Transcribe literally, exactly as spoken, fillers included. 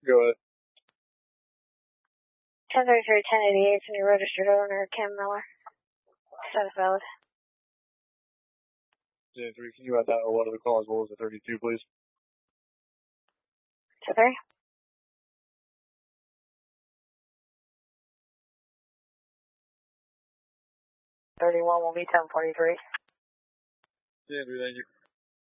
Go ahead. ten thirty-three, ten eighty-eight, and your registered owner, Kim Miller. Status valid. ten three, can you add that what are the calls? What was it, thirty-two, please? ten three. thirty-one will be ten forty-three. ten three, thank you.